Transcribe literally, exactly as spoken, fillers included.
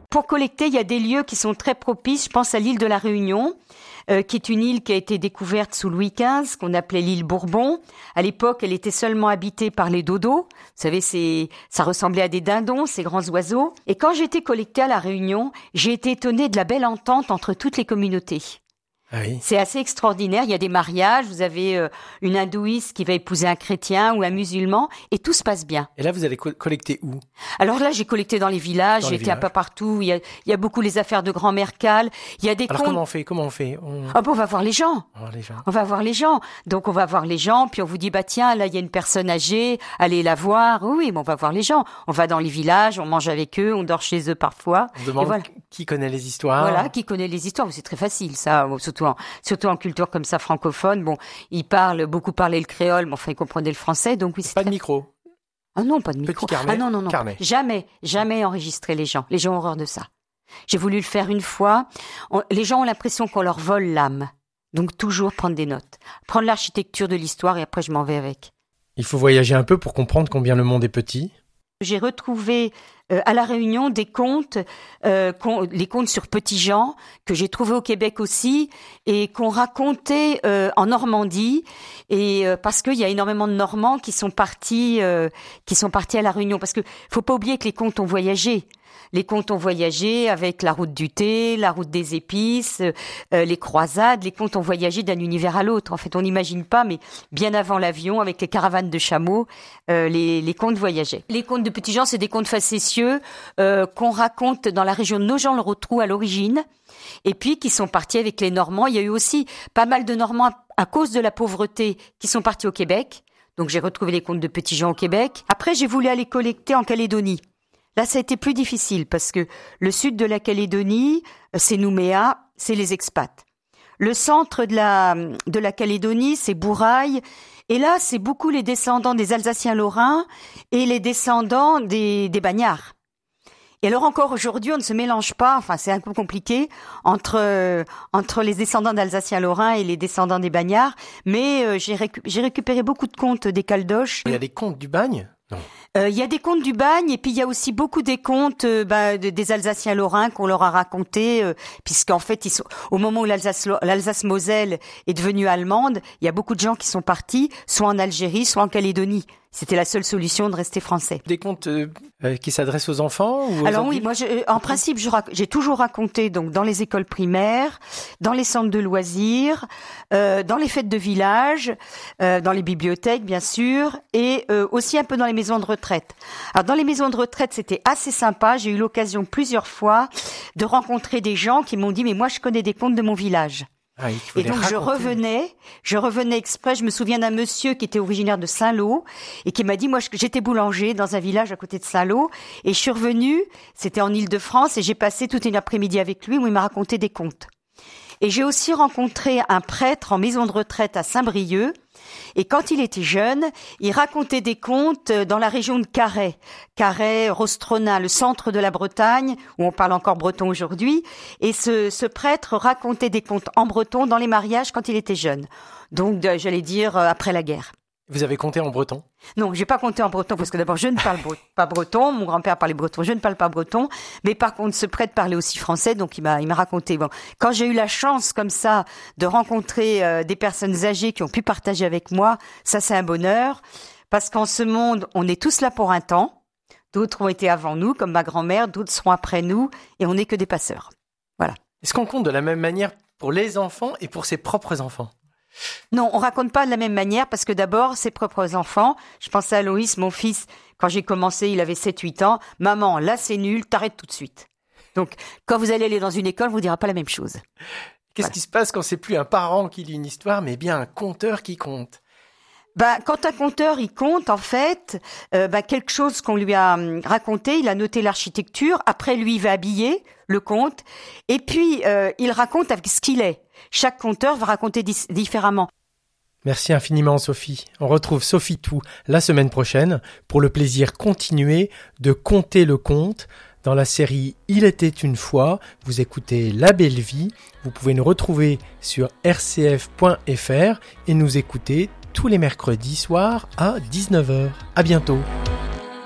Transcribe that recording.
Pour collecter, il y a des lieux qui sont très propices. Je pense à l'île de la Réunion, euh, qui est une île qui a été découverte sous Louis quinze, qu'on appelait l'île Bourbon. À l'époque, elle était seulement habitée par les dodos. Vous savez, c'est, ça ressemblait à des dindons, ces grands oiseaux. Et quand j'ai été collectée à la Réunion, j'ai été étonnée de la belle entente entre toutes les communautés. Ah oui. C'est assez extraordinaire. Il y a des mariages. Vous avez euh, une hindouiste qui va épouser un chrétien ou un musulman, et tout se passe bien. Et là, vous allez co- collecter où? Alors là, j'ai collecté dans les villages. Dans J'ai les été un villages. peu partout. Il y a, il y a beaucoup les affaires de grand-mère Cal. Il y a des Alors comptes. comment on fait? Comment on fait? On... Ah bon, on va voir les gens. Alors, les gens. On va voir les gens. Donc, on va voir les gens, puis on vous dit, bah tiens, là, il y a une personne âgée, allez la voir. Oui, oui, mais on va voir les gens. On va dans les villages, on mange avec eux, on dort chez eux parfois. On demande Et voilà. qui connaît les histoires. Voilà, qui connaît les histoires. C'est très facile, ça, surtout en, surtout en culture comme ça francophone. Bon, ils parlent, beaucoup parlaient le créole, mais enfin, ils comprenaient le français, donc oui, c'est Pas de très... micro. Ah non, pas de micro. Petit carnet. Ah non, non, non. Carnet. Jamais, jamais enregistrer les gens. Les gens ont horreur de ça. J'ai voulu le faire une fois. On- les gens ont l'impression qu'on leur vole l'âme. Donc toujours prendre des notes. Prendre l'architecture de l'histoire et après je m'en vais avec. Il faut voyager un peu pour comprendre combien le monde est petit. J'ai retrouvé euh, à La Réunion des contes, euh, qu'on- les contes sur Petit-Jean, que j'ai trouvés au Québec aussi, et qu'on racontait euh, en Normandie, et euh, parce qu'il y a énormément de Normands qui sont partis, euh, qui sont partis à La Réunion, parce que faut pas oublier que les contes ont voyagé. Les contes ont voyagé avec la route du thé, la route des épices, euh, les croisades. Les contes ont voyagé d'un univers à l'autre. En fait, on n'imagine pas, mais bien avant l'avion, avec les caravanes de chameaux, euh, les, les contes voyageaient. Les contes de Petit-Jean, c'est des contes facétieux euh, qu'on raconte dans la région de Nogent-le-Rotrou à l'origine, et puis qui sont partis avec les Normands. Il y a eu aussi pas mal de Normands à, à cause de la pauvreté qui sont partis au Québec. Donc j'ai retrouvé les contes de Petit-Jean au Québec. Après, j'ai voulu aller collecter en Calédonie. Là, ça a été plus difficile parce que le sud de la Calédonie, c'est Nouméa, c'est les expats. Le centre de la, de la Calédonie, c'est Bourail. Et là, c'est beaucoup les descendants des Alsaciens-Lorrains et les descendants des, des Bagnards. Et alors encore aujourd'hui, on ne se mélange pas, enfin c'est un peu compliqué, entre euh, entre les descendants d'Alsaciens-Lorrains et les descendants des Bagnards. Mais euh, j'ai, récu- j'ai récupéré beaucoup de contes des Caldoches. Il y a des contes du bagne? Non. Euh, Il y a des contes du bagne et puis il y a aussi beaucoup des contes euh, bah, de- des Alsaciens-Lorrains qu'on leur a racontés, euh, puisqu'en fait, ils sont, au moment où l'Alsace, l'Alsace-Moselle est devenue allemande, il y a beaucoup de gens qui sont partis, soit en Algérie, soit en Calédonie. C'était la seule solution de rester français. Des contes euh, euh, qui s'adressent aux enfants ou aux Alors oui, adultes? moi, je, euh, en principe, je rac- j'ai toujours raconté donc dans les écoles primaires, dans les centres de loisirs, euh, dans les fêtes de village, euh, dans les bibliothèques bien sûr, et euh, aussi un peu dans les maisons de retraite. Alors dans les maisons de retraite, c'était assez sympa. J'ai eu l'occasion plusieurs fois de rencontrer des gens qui m'ont dit mais moi je connais des contes de mon village. Ah, il faut Et les donc je raconter. revenais, je revenais exprès. Je me souviens d'un monsieur qui était originaire de Saint-Lô et qui m'a dit, moi je- j'étais boulanger dans un village à côté de Saint-Lô et je suis revenue, c'était en Île-de-France et j'ai passé toute une après-midi avec lui où il m'a raconté des contes. Et j'ai aussi rencontré un prêtre en maison de retraite à Saint-Brieuc. Et quand il était jeune, il racontait des contes dans la région de Carhaix. Carhaix, Rostronin, le centre de la Bretagne, où on parle encore breton aujourd'hui. Et ce, ce prêtre racontait des contes en breton dans les mariages quand il était jeune. Donc, de- j'allais dire, euh, après la guerre. Vous avez compté en breton? Non, j'ai pas compté en breton parce que d'abord je ne parle bre- pas breton. Mon grand-père parlait breton, je ne parle pas breton. Mais par contre, ce prêtre parlait aussi français, donc il m'a, il m'a raconté. Bon, quand j'ai eu la chance comme ça de rencontrer euh, des personnes âgées qui ont pu partager avec moi, ça c'est un bonheur parce qu'en ce monde, on est tous là pour un temps. D'autres ont été avant nous, comme ma grand-mère, d'autres seront après nous, et on n'est que des passeurs. Voilà. Est-ce qu'on compte de la même manière pour les enfants et pour ses propres enfants? Non, on raconte pas de la même manière parce que d'abord, ses propres enfants, je pensais à Loïs, mon fils, quand j'ai commencé, il avait sept huit ans. Maman, là c'est nul, t'arrêtes tout de suite. Donc, quand vous allez aller dans une école, on vous dira pas la même chose. Qu'est-ce Voilà. qui se passe quand c'est plus un parent qui lit une histoire, mais bien un conteur qui compte? Ben, quand un conteur, il compte, en fait, euh, ben, quelque chose qu'on lui a hum, raconté, il a noté l'architecture, après lui, il va habiller le conte, et puis euh, il raconte avec ce qu'il est. Chaque conteur va raconter dis- différemment. Merci infiniment Sophie. On retrouve Sophie Tout la semaine prochaine pour le plaisir continué de conter le conte. Dans la série Il était une fois, vous écoutez La Belle Vie. Vous pouvez nous retrouver sur r c f point f r et nous écouter tous les mercredis soirs à dix-neuf heures. À bientôt.